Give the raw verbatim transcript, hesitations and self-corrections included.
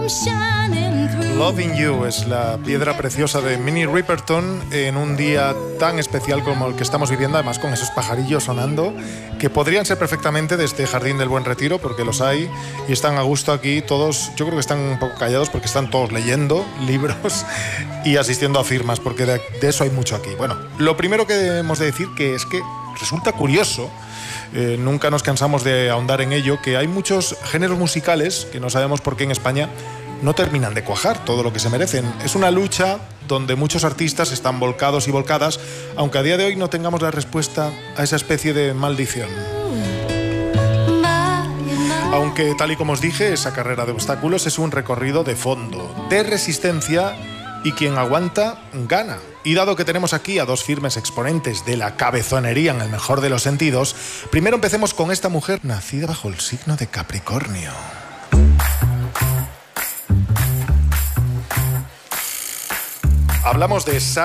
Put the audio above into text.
Loving You es la piedra preciosa de Minnie Riperton en un día tan especial como el que estamos viviendo, además con esos pajarillos sonando que podrían ser perfectamente de este Jardín del Buen Retiro, porque los hay y están a gusto aquí todos. Yo creo que están un poco callados porque están todos leyendo libros y asistiendo a firmas, porque de, de eso hay mucho aquí. Bueno, lo primero que debemos de decir que es que resulta curioso, eh, nunca nos cansamos de ahondar en ello, que hay muchos géneros musicales que no sabemos por qué en España no terminan de cuajar todo lo que se merecen. Es una lucha donde muchos artistas están volcados y volcadas, aunque a día de hoy no tengamos la respuesta a esa especie de maldición. Aunque, tal y como os dije, esa carrera de obstáculos es un recorrido de fondo, de resistencia, y quien aguanta, gana. Y dado que tenemos aquí a dos firmes exponentes de la cabezonería en el mejor de los sentidos, primero empecemos con esta mujer nacida bajo el signo de Capricornio. Hablamos de